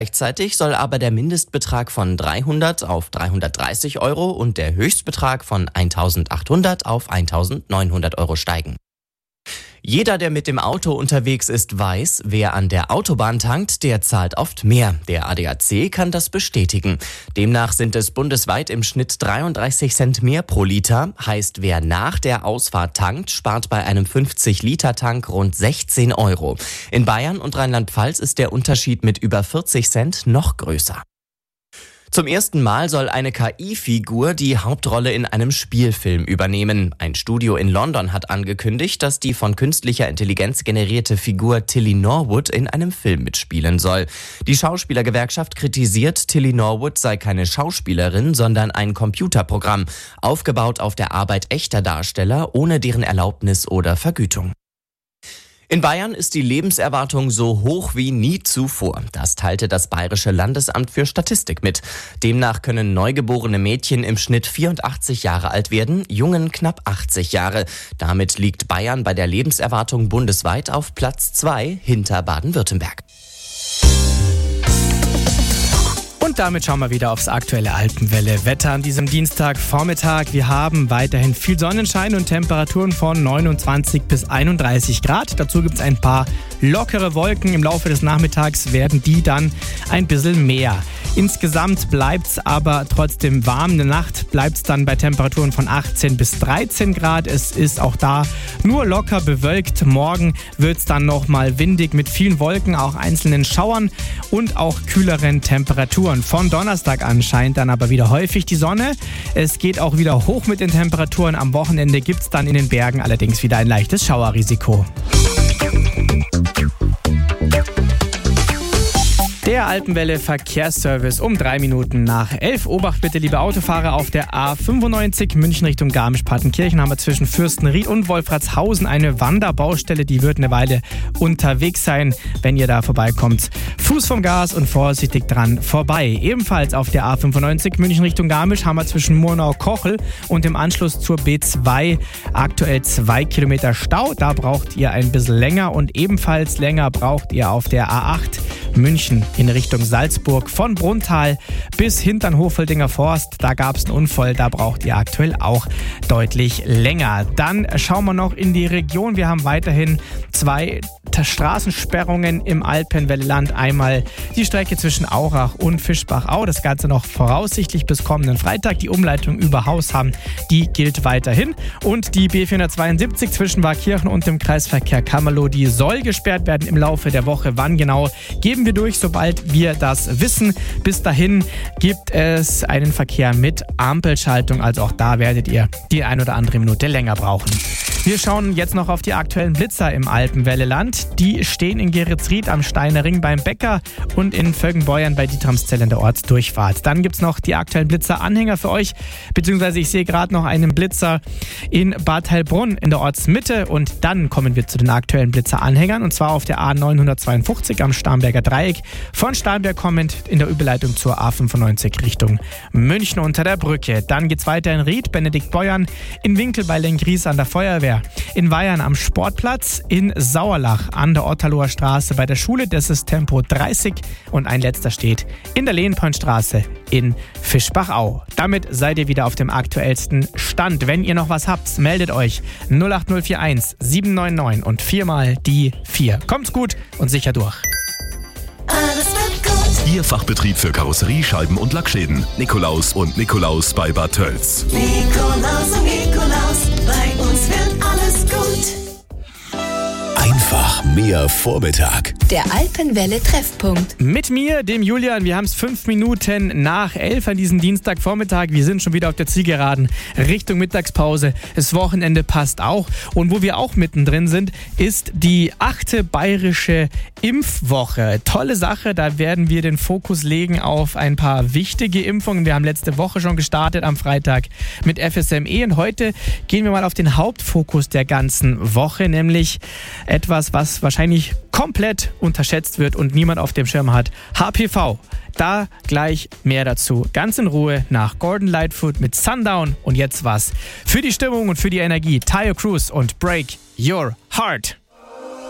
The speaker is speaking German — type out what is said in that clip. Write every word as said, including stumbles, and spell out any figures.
Gleichzeitig soll aber der Mindestbetrag von dreihundert auf dreihundertdreißig Euro und der Höchstbetrag von eintausendachthundert auf eintausendneunhundert Euro steigen. Jeder, der mit dem Auto unterwegs ist, weiß, wer an der Autobahn tankt, der zahlt oft mehr. Der A D A C kann das bestätigen. Demnach sind es bundesweit im Schnitt dreiunddreißig Cent mehr pro Liter. Heißt, wer nach der Ausfahrt tankt, spart bei einem fünfzig Liter Tank rund sechzehn Euro. In Bayern und Rheinland-Pfalz ist der Unterschied mit über vierzig Cent noch größer. Zum ersten Mal soll eine K I-Figur die Hauptrolle in einem Spielfilm übernehmen. Ein Studio in London hat angekündigt, dass die von künstlicher Intelligenz generierte Figur Tilly Norwood in einem Film mitspielen soll. Die Schauspielergewerkschaft kritisiert, Tilly Norwood sei keine Schauspielerin, sondern ein Computerprogramm, aufgebaut auf der Arbeit echter Darsteller, ohne deren Erlaubnis oder Vergütung. In Bayern ist die Lebenserwartung so hoch wie nie zuvor. Das teilte das Bayerische Landesamt für Statistik mit. Demnach können neugeborene Mädchen im Schnitt vierundachtzig Jahre alt werden, Jungen knapp achtzig Jahre. Damit liegt Bayern bei der Lebenserwartung bundesweit auf Platz zwei hinter Baden-Württemberg. Und damit schauen wir wieder aufs aktuelle Alpenwelle-Wetter an diesem Dienstagvormittag. Wir haben weiterhin viel Sonnenschein und Temperaturen von neunundzwanzig bis einunddreißig Grad. Dazu gibt es ein paar lockere Wolken. Im Laufe des Nachmittags werden die dann ein bisschen mehr. Insgesamt bleibt es aber trotzdem warm. In der Nacht bleibt es dann bei Temperaturen von achtzehn bis dreizehn Grad. Es ist auch da nur locker bewölkt. Morgen wird es dann nochmal windig mit vielen Wolken, auch einzelnen Schauern und auch kühleren Temperaturen. Von Donnerstag an scheint dann aber wieder häufig die Sonne. Es geht auch wieder hoch mit den Temperaturen. Am Wochenende gibt es dann in den Bergen allerdings wieder ein leichtes Schauerrisiko. Der Alpenwelle Verkehrsservice um drei Minuten nach elf. Obacht bitte, liebe Autofahrer, auf der A fünfundneunzig München Richtung Garmisch-Partenkirchen haben wir zwischen Fürstenried und Wolfratshausen eine Wanderbaustelle. Die wird eine Weile unterwegs sein, wenn ihr da vorbeikommt. Fuß vom Gas und vorsichtig dran vorbei. Ebenfalls auf der A fünfundneunzig München Richtung Garmisch haben wir zwischen Murnau-Kochel und im Anschluss zur B zwei aktuell zwei Kilometer Stau. Da braucht ihr ein bisschen länger und ebenfalls länger braucht ihr auf der A acht München in Richtung Salzburg von Brunnthal bis hinter Hofeldinger Forst. Da gab es einen Unfall, da braucht ihr aktuell auch deutlich länger. Dann schauen wir noch in die Region. Wir haben weiterhin zwei Straßensperrungen im Alpenwelleland. Einmal die Strecke zwischen Aurach und Fischbach-Au. Das Ganze noch voraussichtlich bis kommenden Freitag. Die Umleitung über Hausham, die gilt weiterhin. Und die B vierhundertzweiundsiebzig zwischen Warkirchen und dem Kreisverkehr Kamerloh, die soll gesperrt werden im Laufe der Woche. Wann genau, geben wir durch, sobald wir das wissen. Bis dahin gibt es einen Verkehr mit Ampelschaltung. Also auch da werdet ihr die ein oder andere Minute länger brauchen. Wir schauen jetzt noch auf die aktuellen Blitzer im Alpenwelleland. Die stehen in Geretsried am Steiner Ring beim Bäcker und in Völgenbeuern bei Dietramszell in der Ortsdurchfahrt. Dann gibt es noch die aktuellen Blitzer-Anhänger für euch, beziehungsweise ich sehe gerade noch einen Blitzer in Bad Heilbrunn in der Ortsmitte und dann kommen wir zu den aktuellen Blitzer-Anhängern und zwar auf der A neunhundertzweiundfünfzig am Starnberger Dreieck. Von Starnberg kommend in der Überleitung zur A fünfundneunzig Richtung München unter der Brücke. Dann geht es weiter in Ried, Benediktbeuern, in Winkel bei Lengries an der Feuerwehr. In Weyern am Sportplatz, in Sauerlach an der Otterloher Straße bei der Schule, das ist Tempo dreißig und ein letzter steht in der Lehenpointstraße in Fischbach-Au. Damit seid ihr wieder auf dem aktuellsten Stand. Wenn ihr noch was habt, meldet euch null acht null vier eins sieben neun neun und viermal die vier. Kommt's gut und sicher durch. Alles wird gut. Ihr Fachbetrieb für Karosserie, Scheiben und Lackschäden. Nikolaus und Nikolaus bei Bad Tölz. Nikolaus und Nikolaus, bei uns wird alles gut. Einfach mehr Vormittag. Der Alpenwelle-Treffpunkt. Mit mir, dem Julian. Wir haben es fünf Minuten nach elf an diesem Dienstagvormittag. Wir sind schon wieder auf der Zielgeraden Richtung Mittagspause. Das Wochenende passt auch. Und wo wir auch mittendrin sind, ist die achte bayerische Impfwoche. Tolle Sache. Da werden wir den Fokus legen auf ein paar wichtige Impfungen. Wir haben letzte Woche schon gestartet am Freitag mit F S M E. Und heute gehen wir mal auf den Hauptfokus der ganzen Woche, nämlich etwas, was wahrscheinlich komplett unterschätzt wird und niemand auf dem Schirm hat. H P V. Da gleich mehr dazu. Ganz in Ruhe nach Gordon Lightfoot mit Sundown. Und jetzt was für die Stimmung und für die Energie. Taio Cruz und Break Your Heart.